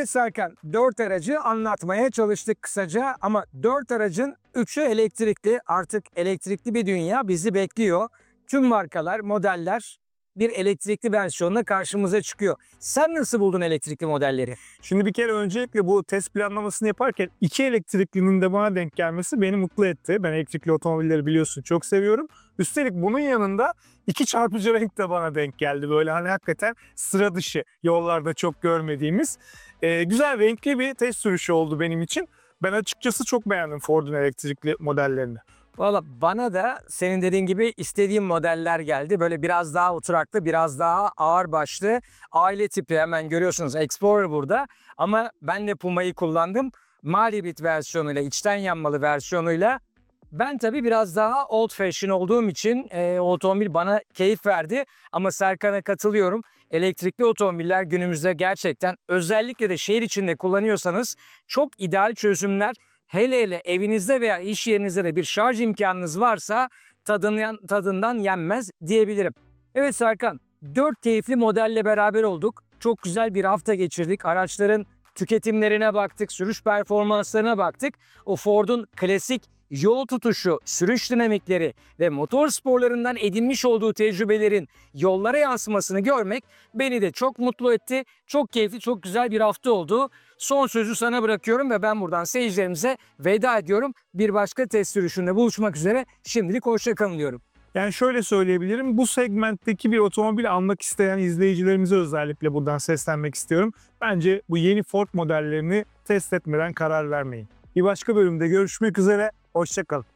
Evet Serkan, 4 aracı anlatmaya çalıştık kısaca ama 4 aracın 3'ü elektrikli. Artık elektrikli bir dünya bizi bekliyor. Tüm markalar, modeller bir elektrikli versiyonla karşımıza çıkıyor. Sen nasıl buldun elektrikli modelleri? Şimdi bir kere öncelikle bu test planlamasını yaparken iki elektriklinin de bana denk gelmesi beni mutlu etti. Ben elektrikli otomobilleri biliyorsun çok seviyorum. Üstelik bunun yanında iki çarpıcı renk de bana denk geldi. Böyle hani hakikaten sıra dışı yollarda çok görmediğimiz güzel renkli bir test sürüşü oldu benim için. Ben açıkçası çok beğendim Ford'un elektrikli modellerini. Valla bana da senin dediğin gibi istediğim modeller geldi. Böyle biraz daha oturaklı, biraz daha ağır başlı. Aile tipi hemen görüyorsunuz Explorer burada. Ama ben de Puma'yı kullandım. Malibit versiyonuyla, içten yanmalı versiyonuyla. Ben tabii biraz daha old fashion olduğum için otomobil bana keyif verdi. Ama Serkan'a katılıyorum. Elektrikli otomobiller günümüzde gerçekten özellikle de şehir içinde kullanıyorsanız çok ideal çözümler. Hele hele evinizde veya iş yerinizde de bir şarj imkanınız varsa tadından yenmez diyebilirim. Evet Serkan, 4 keyifli modelle beraber olduk. Çok güzel bir hafta geçirdik. Araçların tüketimlerine baktık, sürüş performanslarına baktık. O Ford'un klasik yol tutuşu, sürüş dinamikleri ve motor sporlarından edinmiş olduğu tecrübelerin yollara yansımasını görmek beni de çok mutlu etti. Çok keyifli, çok güzel bir hafta oldu. Son sözü sana bırakıyorum ve ben buradan seyircilerimize veda ediyorum. Bir başka test sürüşünde buluşmak üzere. Şimdilik hoşça kalın diyorum. Yani şöyle söyleyebilirim, bu segmentteki bir otomobil almak isteyen izleyicilerimize özellikle buradan seslenmek istiyorum. Bence bu yeni Ford modellerini test etmeden karar vermeyin. Bir başka bölümde görüşmek üzere, hoşça kalın.